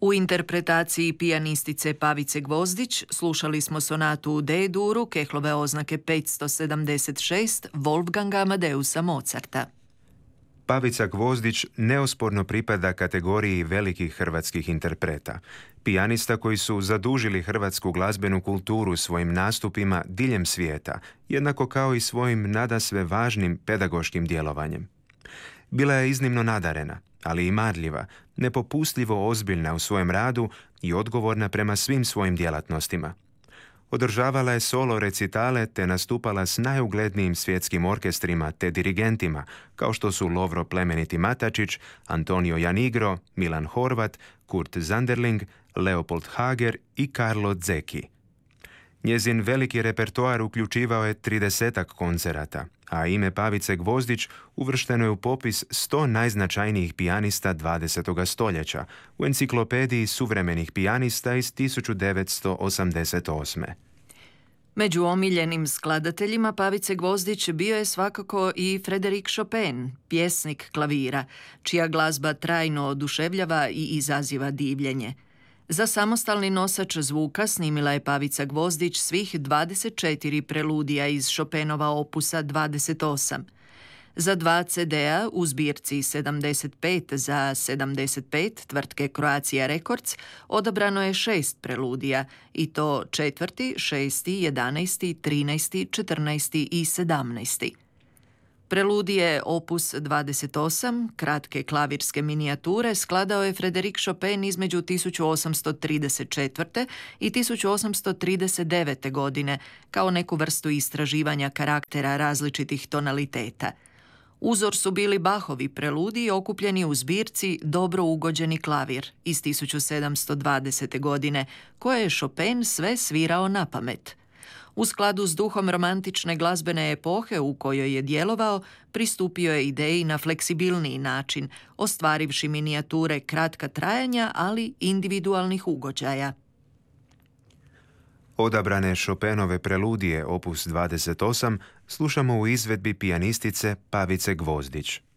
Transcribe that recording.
U interpretaciji pijanistice Pavice Gvozdić slušali smo sonatu u D-duru Kehlove oznake 576 Wolfganga Amadeusa Mozarta. Pavica Gvozdić neosporno pripada kategoriji velikih hrvatskih interpreta, pijanista koji su zadužili hrvatsku glazbenu kulturu svojim nastupima diljem svijeta, jednako kao i svojim nadasve važnim pedagoškim djelovanjem. Bila je iznimno nadarena, ali i marljiva, nepopustljivo ozbiljna u svojem radu i odgovorna prema svim svojim djelatnostima. Održavala je solo recitale te nastupala s najuglednijim svjetskim orkestrima te dirigentima, kao što su Lovro Plemeniti Matačić, Antonio Janigro, Milan Horvat, Kurt Zanderling, Leopold Hager i Carlo Zecchi. Njezin veliki repertoar uključivao je 30-ak koncerata, a ime Pavice Gvozdić uvršteno je u popis 100 najznačajnijih pijanista 20. stoljeća u enciklopediji suvremenih pijanista iz 1988. Među omiljenim skladateljima Pavice Gvozdić bio je svakako i Frédéric Chopin, pjesnik klavira, čija glazba trajno oduševljava i izaziva divljenje. Za samostalni nosač zvuka snimila je Pavica Gvozdić svih 24 preludija iz Chopinova opusa 28. Za 2 CD-a u zbirci 75 za 75 tvrtke Croatia Records odabrano je 6 preludija, i to 4., 6., 11., 13., 14. i 17. Preludije opus 28, kratke klavirske minijature, skladao je Frédéric Chopin između 1834. i 1839. godine kao neku vrstu istraživanja karaktera različitih tonaliteta. Uzor su bili Bachovi preludiji okupljeni u zbirci Dobro ugođeni klavir iz 1720. godine, koje je Chopin sve svirao napamet. U skladu s duhom romantične glazbene epohe u kojoj je djelovao, pristupio je ideji na fleksibilniji način, ostvarivši minijature kratka trajanja, ali individualnih ugođaja. Odabrane Chopinove preludije opus 28 slušamo u izvedbi pijanistice Pavice Gvozdić.